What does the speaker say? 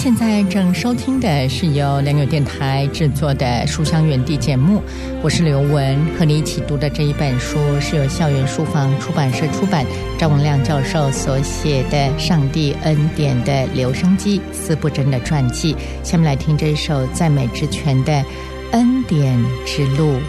现在正收听的是由良友电台制作的书香园地节目，我是刘文，和你一起读的这一本书是由校园书房出版社出版，张文亮教授所写的《上帝恩典的留声机》司布真的传记。下面来听这一首赞美之泉的恩典之路。